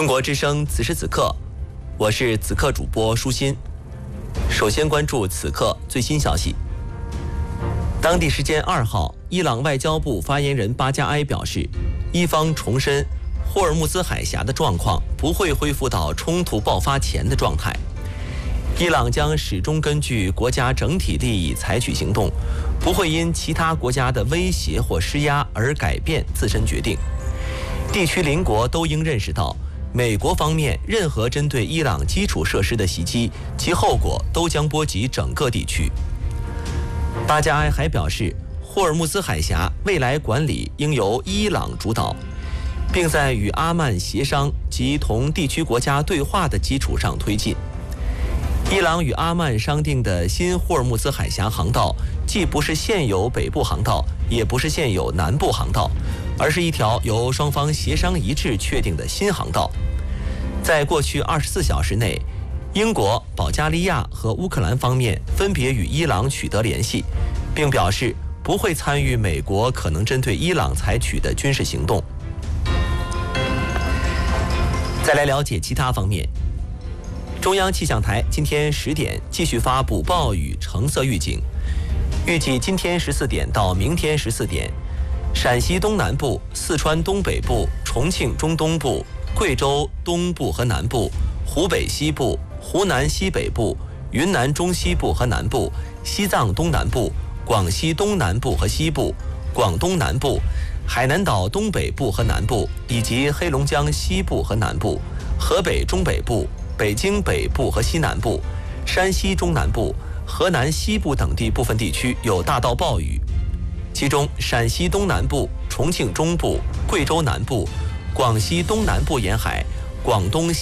中国之声此时此刻，我是此刻主播舒心。首先关注此刻最新消息。当地时间2号，伊朗外交部发言人巴加埃表示，伊方重申霍尔木兹海峡的状况不会恢复到冲突爆发前的状态。伊朗将始终根据国家整体利益采取行动，不会因其他国家的威胁或施压而改变自身决定。地区邻国都应认识到，美国方面任何针对伊朗基础设施的袭击，其后果都将波及整个地区。巴加埃还表示，霍尔木兹海峡未来管理应由伊朗主导，并在与阿曼协商及同地区国家对话的基础上推进。伊朗与阿曼商定的新霍尔木兹海峡航道，既不是现有北部航道，也不是现有南部航道，而是一条由双方协商一致确定的新航道。在过去24小时内，英国、保加利亚和乌克兰方面分别与伊朗取得联系，并表示不会参与美国可能针对伊朗采取的军事行动。再来了解其他方面。中央气象台今天10点继续发布暴雨橙色预警，预计今天14点到明天14点，陕西东南部、四川东北部、重庆中东部、贵州东部和南部、湖北西部、湖南西北部、云南中西部和南部、西藏东南部、广西东南部和西部、广东南部、海南岛东北部和南部，以及黑龙江西部和南部、河北中北部、北京北部和西南部、山西中南部、河南西部等地部分地区有大到暴雨，其中陕西东南部、重庆中部、贵州南部、广西东南部沿海、广东